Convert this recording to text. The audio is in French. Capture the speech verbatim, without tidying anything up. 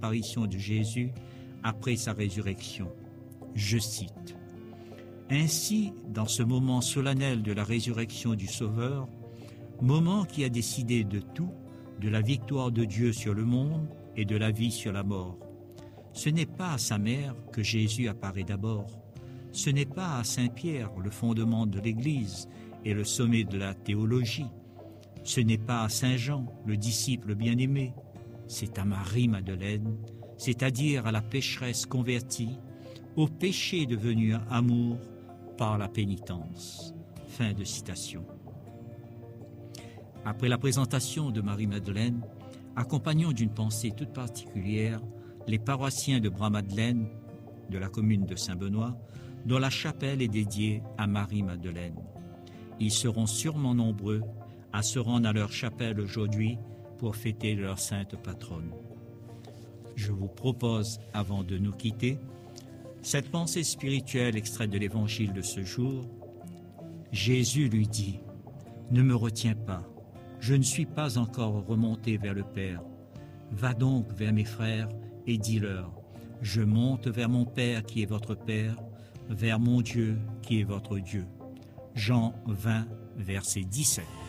apparition de Jésus après sa résurrection. Je cite: « Ainsi, dans ce moment solennel de la résurrection du Sauveur, moment qui a décidé de tout, de la victoire de Dieu sur le monde et de la vie sur la mort, ce n'est pas à sa mère que Jésus apparaît d'abord. Ce n'est pas à Saint Pierre, le fondement de l'Église et le sommet de la théologie. Ce n'est pas à Saint Jean, le disciple bien-aimé. C'est à Marie-Madeleine, c'est-à-dire à la pécheresse convertie, au péché devenu amour par la pénitence. » Fin de citation. Après la présentation de Marie-Madeleine, accompagnons d'une pensée toute particulière les paroissiens de Bras-Madeleine, de la commune de Saint-Benoît, dont la chapelle est dédiée à Marie-Madeleine. Ils seront sûrement nombreux à se rendre à leur chapelle aujourd'hui pour fêter leur sainte patronne. Je vous propose, avant de nous quitter, cette pensée spirituelle extraite de l'évangile de ce jour. Jésus lui dit: « Ne me retiens pas, je ne suis pas encore remonté vers le Père. Va donc vers mes frères et dis-leur: je monte vers mon Père qui est votre Père, vers mon Dieu qui est votre Dieu. » Jean vingt, verset dix-sept.